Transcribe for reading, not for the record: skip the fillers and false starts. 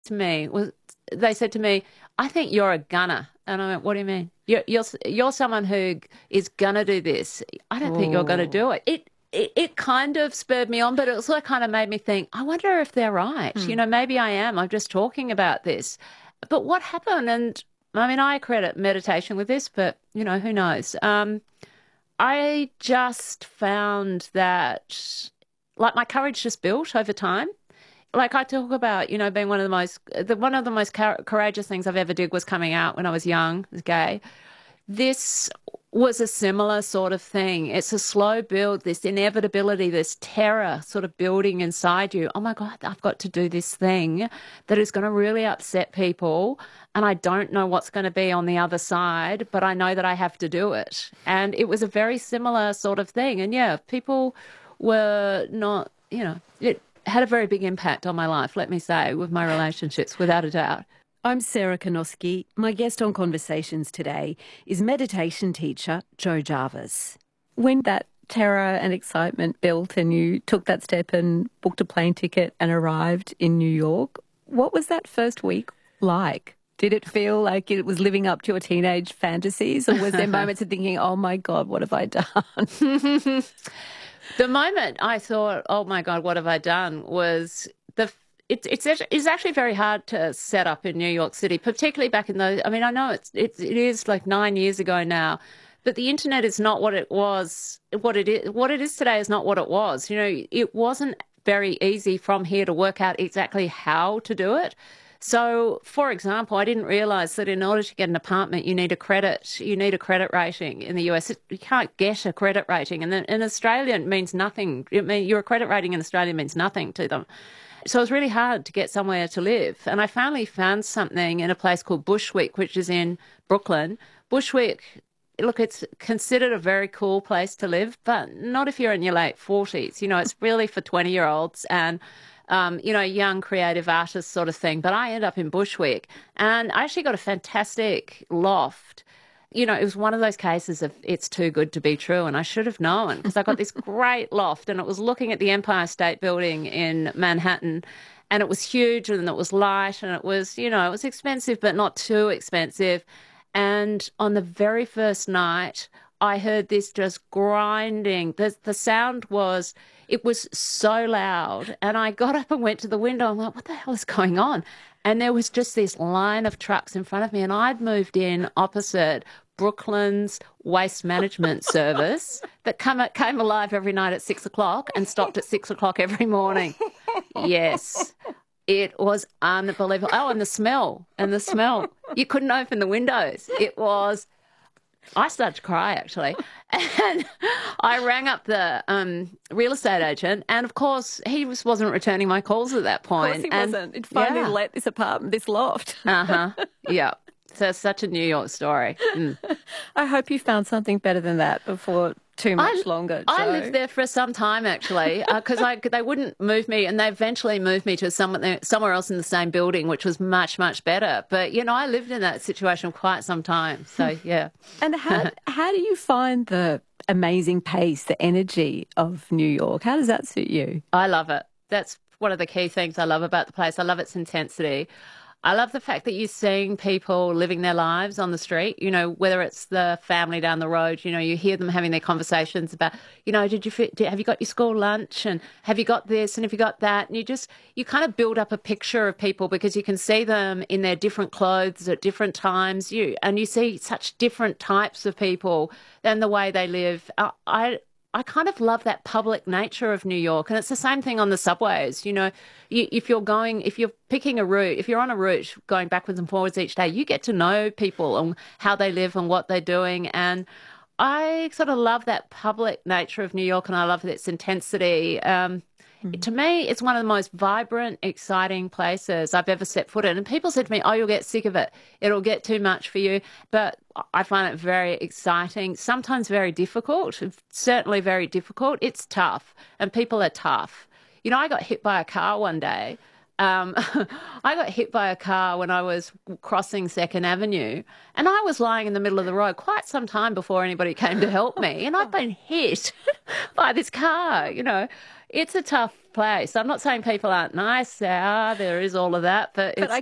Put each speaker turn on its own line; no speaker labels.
to me was they said to me, "I think you're a gunner," and I went, "What do you mean? You're someone who is gonna do this. I don't think you're gonna
Oh.
do it." It kind of spurred me on, but it also kind of made me think, I wonder if they're right.
Hmm.
Maybe I am. I'm just talking about this. But what happened? And I mean, I credit meditation with this, but who knows? I just found that, like, my courage just built over time. Like I talk about, being one of the most courageous things I've ever did was coming out when I was young, as gay. This was a similar sort of thing. It's a slow build, this inevitability, this terror sort of building inside you. Oh my God, I've got to do this thing that is going to really upset people. And I don't know what's going to be on the other side, but I know that I have to do it. And it was a very similar sort of thing. And yeah, people were not, it had a very big impact on my life, let me say, with my relationships, without a doubt.
I'm Sarah Konoski. My guest on Conversations today is meditation teacher Joe Jarvis. When that terror and excitement built and you took that step and booked a plane ticket and arrived in New York, what was that first week like? Did it feel like it was living up to your teenage fantasies, or was there moments of thinking, oh my God, what have I done?
The moment I thought, "Oh my God, what have I done?" was it's actually very hard to set up in New York City, particularly back in those. I mean, I know it is like 9 years ago now, but the internet is not what it was. What it is today is not what it was. It wasn't very easy from here to work out exactly how to do it. So, for example, I didn't realize that in order to get an apartment, you need a credit rating in the US. You can't get a credit rating. And then in Australia, it means nothing. Your credit rating in Australia means nothing to them. So it was really hard to get somewhere to live. And I finally found something in a place called Bushwick, which is in Brooklyn. Bushwick, look, it's considered a very cool place to live, but not if you're in your late 40s. It's really for 20-year-olds and young creative artists sort of thing. But I ended up in Bushwick and I actually got a fantastic loft. It was one of those cases of it's too good to be true. And I should have known because I got this great loft and it was looking at the Empire State Building in Manhattan. And it was huge and it was light and it was, it was expensive, but not too expensive. And on the very first night, I heard this just grinding. The sound was, it was so loud. And I got up and went to the window. I'm like, what the hell is going on? And there was just this line of trucks in front of me. And I'd moved in opposite Brooklyn's waste management service that came alive every night at 6 o'clock and stopped at 6 o'clock every morning. Yes. It was unbelievable. Oh, and the smell. You couldn't open the windows. I started to cry, actually. And I rang up the real estate agent, and of course, he wasn't returning my calls at that point.
Of course he wasn't. It finally let this apartment, this loft.
Uh-huh. Yeah. So it's such a New York story. Mm.
I hope you found something better than that before too much longer, Jo.
I lived there for some time, actually, because they wouldn't move me, and they eventually moved me to somewhere else in the same building, which was much, much better. But, I lived in that situation for quite some time. So, yeah.
And how do you find the amazing pace, the energy of New York? How does that suit you?
I love it. That's one of the key things I love about the place. I love its intensity. I love the fact that you're seeing people living their lives on the street, whether it's the family down the road, you hear them having their conversations about, have you got your school lunch and have you got this and have you got that? And you kind of build up a picture of people because you can see them in their different clothes at different times. You see such different types of people than the way they live. I kind of love that public nature of New York. And it's the same thing on the subways. If you're picking a route, if you're on a route going backwards and forwards each day, you get to know people and how they live and what they're doing. And I sort of love that public nature of New York and I love its intensity. To me, it's one of the most vibrant, exciting places I've ever set foot in. And people said to me, oh, you'll get sick of it. It'll get too much for you. But I find it very exciting, sometimes very difficult, certainly very difficult. It's tough and people are tough. I got hit by a car one day. I got hit by a car when I was crossing Second Avenue and I was lying in the middle of the road quite some time before anybody came to help me. And I've been hit by this car. it's a tough place. I'm not saying people aren't nice. There is all of that, but
But
it's
I